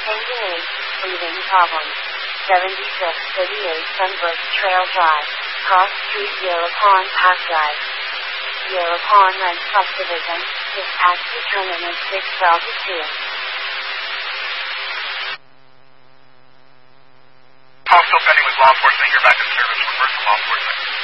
Changing age, breathing problems. 7638 Sunbrook Trail Drive, Cross Street, Yellow Pond Park Drive. Yellow Pond Ranch Subdivision, dispatch determinant 612. Call still pending with law enforcement. You're back in service. Reverse law enforcement.